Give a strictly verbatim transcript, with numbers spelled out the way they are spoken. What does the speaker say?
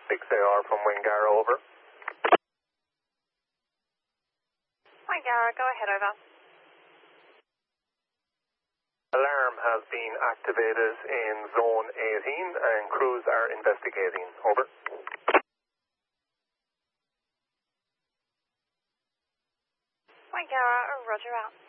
six A R from Wingara, over. Wingara, go ahead, over. Alarm has been activated in zone eighteen and crews are investigating, over. Wingara, roger out.